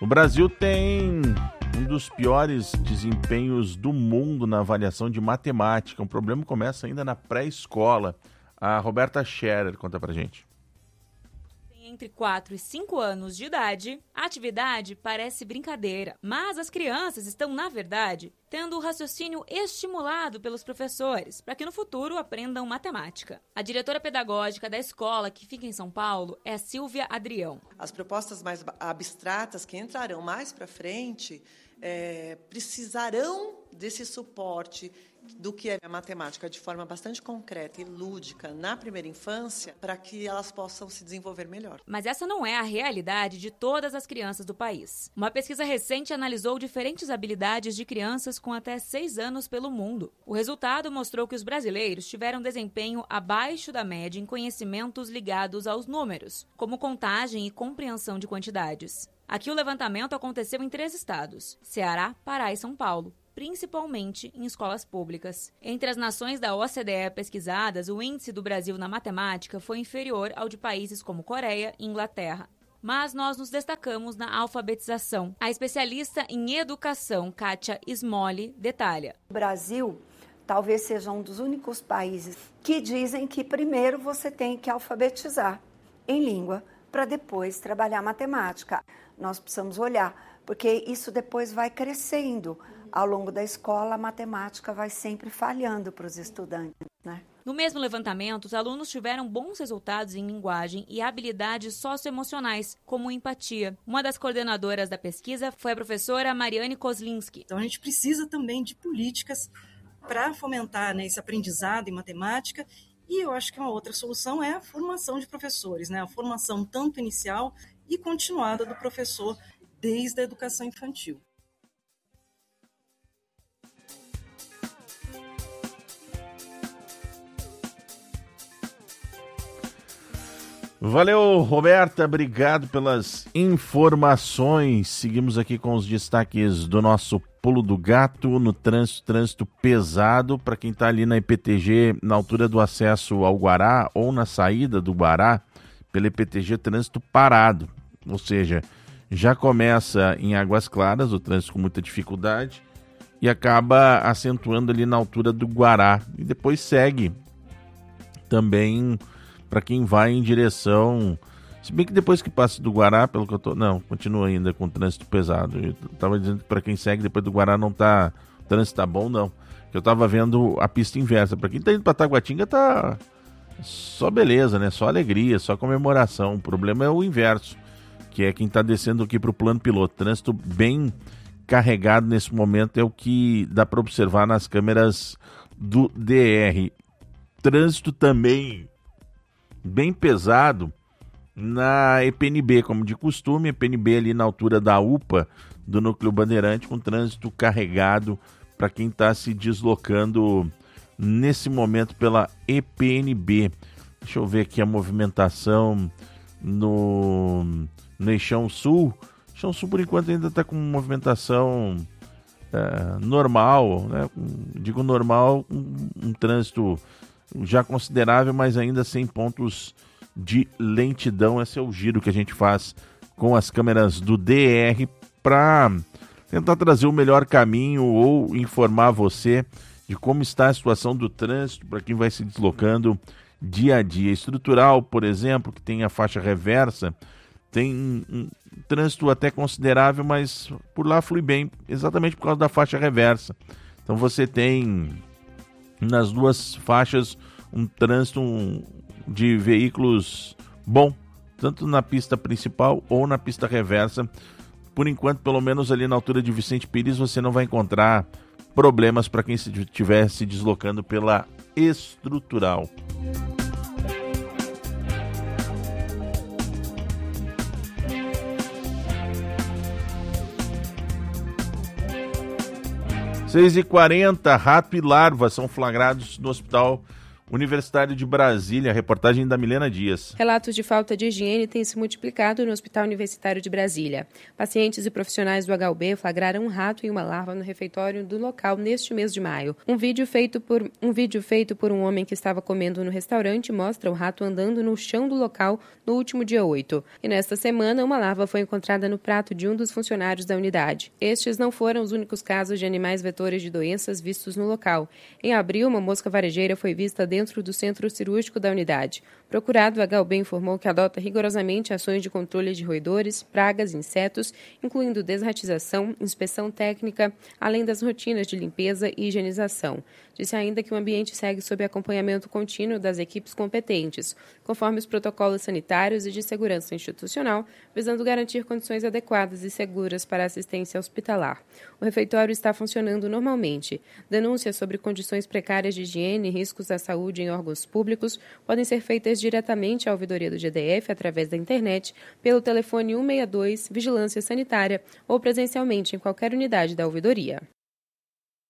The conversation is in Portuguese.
O Brasil tem um dos piores desempenhos do mundo na avaliação de matemática. O problema começa ainda na pré-escola. A Roberta Scherer conta pra gente. Entre 4 e 5 anos de idade, a atividade parece brincadeira, mas as crianças estão, na verdade, tendo o raciocínio estimulado pelos professores para que no futuro aprendam matemática. A diretora pedagógica da escola, que fica em São Paulo, é Silvia Adrião. As propostas mais abstratas que entrarão mais para frente precisarão desse suporte do que é a matemática de forma bastante concreta e lúdica na primeira infância, para que elas possam se desenvolver melhor. Mas essa não é a realidade de todas as crianças do país. Uma pesquisa recente analisou diferentes habilidades de crianças com até 6 anos pelo mundo. O resultado mostrou que os brasileiros tiveram desempenho abaixo da média em conhecimentos ligados aos números, como contagem e compreensão de quantidades. Aqui o levantamento aconteceu em 3 estados: Ceará, Pará e São Paulo, principalmente em escolas públicas. Entre as nações da OCDE pesquisadas, o índice do Brasil na matemática foi inferior ao de países como Coreia e Inglaterra. Mas nós nos destacamos na alfabetização. A especialista em educação, Kátia Smolli, detalha. O Brasil talvez seja um dos únicos países que dizem que primeiro você tem que alfabetizar em língua para depois trabalhar matemática. Nós precisamos olhar, porque isso depois vai crescendo. Ao longo da escola, a matemática vai sempre falhando para os estudantes, né? No mesmo levantamento, os alunos tiveram bons resultados em linguagem e habilidades socioemocionais, como empatia. Uma das coordenadoras da pesquisa foi a professora Mariane Kozlinski. Então, a gente precisa também de políticas para fomentar, esse aprendizado em matemática. E eu acho que uma outra solução é a formação de professores, a formação tanto inicial e continuada do professor desde a educação infantil. Valeu, Roberta, obrigado pelas informações. Seguimos aqui com os destaques do nosso Pulo do Gato no trânsito pesado. Para quem está ali na IPTG, na altura do acesso ao Guará ou na saída do Guará, pela IPTG, trânsito parado. Ou seja, já começa em Águas Claras, o trânsito com muita dificuldade, e acaba acentuando ali na altura do Guará. E depois segue também para quem vai em direção... Se bem que depois que passa do Guará, pelo que eu tô... Não, continua ainda com o trânsito pesado. Eu tava dizendo que para quem segue depois do Guará não tá... O trânsito tá bom, não. Eu tava vendo a pista inversa. Para quem tá indo para Taguatinga, tá só beleza, né? Só alegria, só comemoração. O problema é o inverso, que é quem tá descendo aqui pro plano piloto. Trânsito bem carregado nesse momento é o que dá para observar nas câmeras do DR. Trânsito também bem pesado na EPNB, como de costume. EPNB ali na altura da UPA do Núcleo Bandeirante, com trânsito carregado para quem está se deslocando nesse momento pela EPNB. Deixa eu ver aqui a movimentação no Eixão Sul. Eixão Sul, por enquanto, ainda está com movimentação normal, né? Digo normal, um trânsito já considerável, mas ainda sem pontos de lentidão. Esse é o giro que a gente faz com as câmeras do DR para tentar trazer o melhor caminho ou informar você de como está a situação do trânsito para quem vai se deslocando dia a dia. Estrutural, por exemplo, que tem a faixa reversa, tem um trânsito até considerável, mas por lá flui bem, exatamente por causa da faixa reversa. Então você tem nas duas faixas um trânsito de veículos bom, tanto na pista principal ou na pista reversa. Por enquanto, pelo menos ali na altura de Vicente Pires, você não vai encontrar problemas para quem estiver se deslocando pela estrutural. (6h40) Rato e larva são flagrados no Hospital Universitário de Brasília, reportagem da Milena Dias. Relatos de falta de higiene têm se multiplicado no Hospital Universitário de Brasília. Pacientes e profissionais do HUB flagraram um rato e uma larva no refeitório do local neste mês de maio. Um vídeo feito por um homem que estava comendo no restaurante mostra o rato andando no chão do local no último dia 8. E nesta semana, uma larva foi encontrada no prato de um dos funcionários da unidade. Estes não foram os únicos casos de animais vetores de doenças vistos no local. Em abril, uma mosca varejeira foi vista dentro do centro cirúrgico da unidade. Procurado, o HUB informou que adota rigorosamente ações de controle de roedores, pragas e insetos, incluindo desratização, inspeção técnica, além das rotinas de limpeza e higienização. Disse ainda que o ambiente segue sob acompanhamento contínuo das equipes competentes, conforme os protocolos sanitários e de segurança institucional, visando garantir condições adequadas e seguras para a assistência hospitalar. O refeitório está funcionando normalmente. Denúncias sobre condições precárias de higiene e riscos à saúde em órgãos públicos podem ser feitas diretamente à ouvidoria do GDF através da internet, pelo telefone 162, Vigilância Sanitária, ou presencialmente em qualquer unidade da ouvidoria.